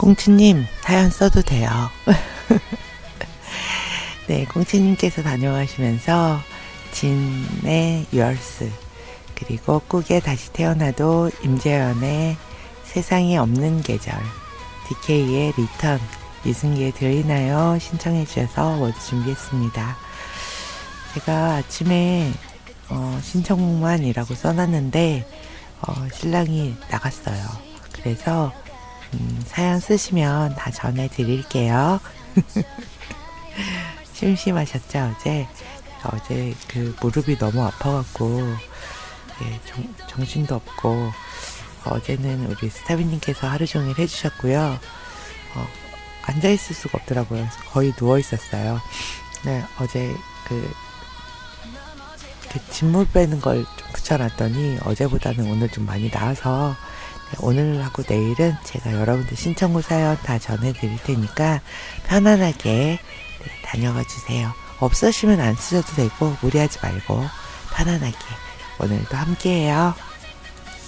꽁치님, 사연 써도 돼요. 네, 꽁치님께서 다녀가시면서 진의 유얼스, 그리고 꾹에 다시 태어나도 임재현의 세상에 없는 계절, DK의 리턴, 이승기의 들리나요? 신청해 주셔서 모두 준비했습니다. 제가 아침에 신청만이라고 써놨는데 신랑이 나갔어요. 그래서 사연 쓰시면 다 전해드릴게요. 심심하셨죠, 어제? 어제 그 무릎이 너무 아파갖고 네, 정신도 없고 어제는 우리 스타비님께서 하루 종일 해주셨고요. 앉아있을 수가 없더라고요. 거의 누워있었어요. 네, 어제 그 진물 빼는 걸 좀 붙여놨더니 어제보다는 오늘 좀 많이 나아서 네, 오늘하고 내일은 제가 여러분들 신청곡 사연 다 전해드릴 테니까 편안하게 네, 다녀가 주세요. 없으시면 안 쓰셔도 되고 무리하지 말고 편안하게 오늘도 함께해요.